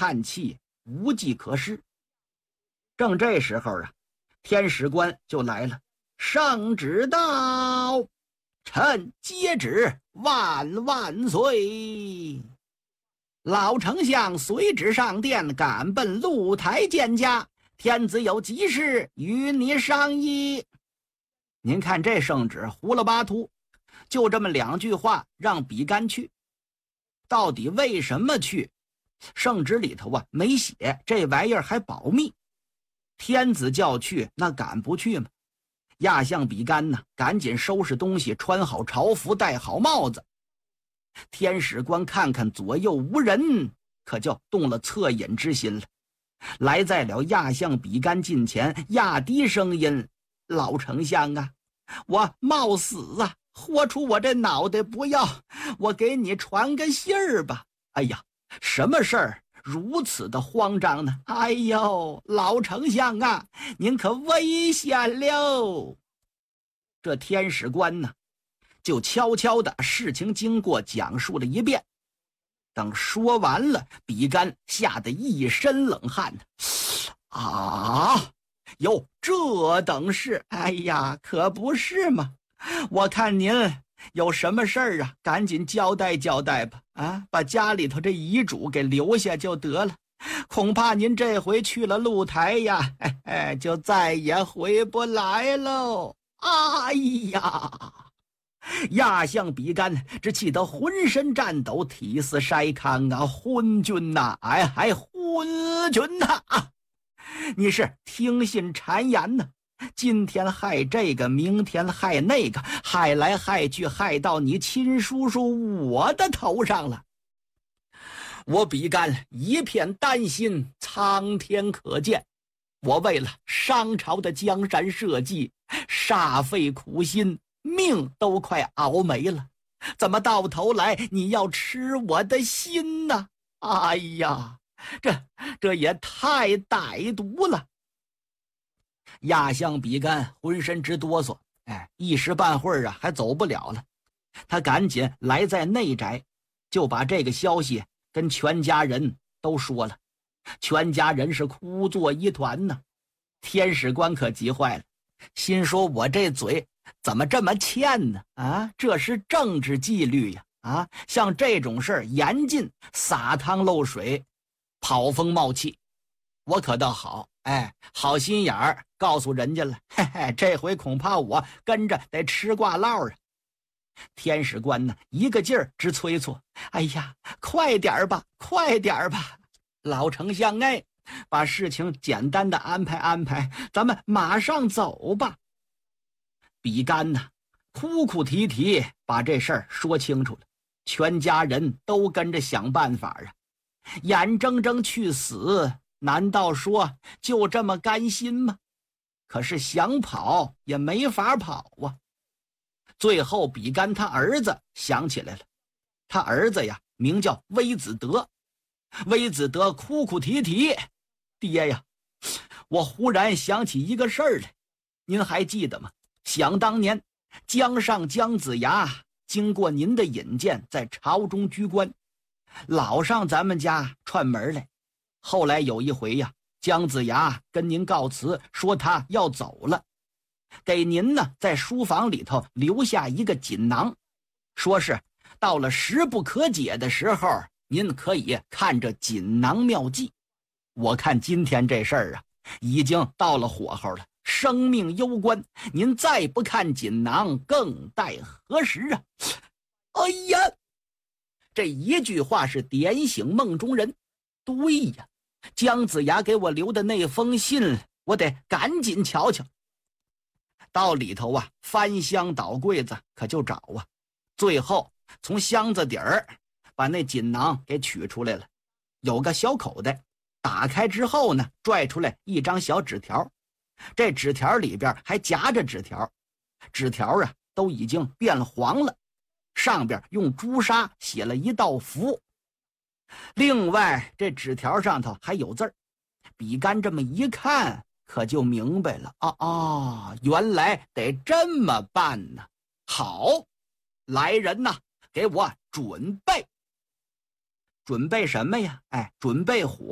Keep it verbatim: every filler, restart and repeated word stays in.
叹气，无计可施。正这时候啊，天使官就来了。圣旨到，臣接旨，万万岁！老丞相随旨上殿，赶奔露台见驾。天子有急事与你商议。您看这圣旨胡了八图，就这么两句话让比干去。到底为什么去？圣旨里头啊没写，这玩意儿还保密。天子叫去，那敢不去吗？亚相比干呢，赶紧收拾东西，穿好朝服，戴好帽子。天使官看看左右无人，可就动了恻隐之心了。来在了亚相比干近前，压低声音：“老丞相啊，我冒死啊，豁出我这脑袋不要，我给你传个信儿吧。”哎呀，什么事儿如此的慌张呢？哎呦，老丞相啊，您可危险了！这天使官呢，就悄悄的事情经过讲述了一遍。等说完了，比干吓得一身冷汗。啊，有这等事？哎呀，可不是嘛！我看您有什么事儿啊，赶紧交代交代吧。啊，把家里头这遗嘱给留下就得了。恐怕您这回去了露台呀，哎哎，就再也回不来喽。哎呀！亚相比干只气得浑身颤抖，体似筛糠啊！昏君呐、啊，哎哎，昏君呐、啊！你是听信谗言呢？今天害这个，明天害那个，害来害去，害到你亲叔叔我的头上了。我比干一片担心，苍天可见。我为了商朝的江山社稷，煞费苦心，命都快熬没了，怎么到头来你要吃我的心呢？哎呀，这这也太歹毒了！亚相比干浑身直哆嗦，哎，一时半会儿啊还走不了了。他赶紧来在内宅，就把这个消息跟全家人都说了。全家人是哭作一团呢。天使官可急坏了，心说我这嘴怎么这么欠呢？啊，这是政治纪律呀！啊，像这种事儿严禁撒汤漏水，跑风冒气。我可倒好，哎，好心眼儿告诉人家了，嘿嘿，这回恐怕我跟着得吃挂烙啊！天使官呢，一个劲儿直催促：“哎呀，快点吧，快点吧！老丞相哎，把事情简单的安排安排，咱们马上走吧。”比干呢，哭哭啼啼把这事儿说清楚了，全家人都跟着想办法啊，眼睁睁去死，难道说就这么甘心吗？可是想跑也没法跑啊。最后比干他儿子想起来了，他儿子呀名叫微子德。微子德哭哭啼啼：“爹呀，我忽然想起一个事儿来，您还记得吗？想当年江上姜子牙经过您的引荐，在朝中居官，老上咱们家串门来。后来有一回呀，姜子牙跟您告辞，说他要走了，给您呢在书房里头留下一个锦囊，说是到了时不可解的时候，您可以看着锦囊妙计。我看今天这事儿啊，已经到了火候了，生命攸关，您再不看锦囊，更待何时啊？哎呀，这一句话是点醒梦中人。对呀，姜子牙给我留的那封信，我得赶紧瞧瞧。到里头啊，翻箱倒柜子，可就找啊。最后从箱子底儿把那锦囊给取出来了，有个小口袋，打开之后呢，拽出来一张小纸条，这纸条里边还夹着纸条，纸条啊都已经变黄了，上边用朱砂写了一道符。另外这纸条上头还有字儿，比干这么一看，可就明白了啊啊，原来得这么办呢。好，来人呐，给我准备。准备什么呀？哎，准备火。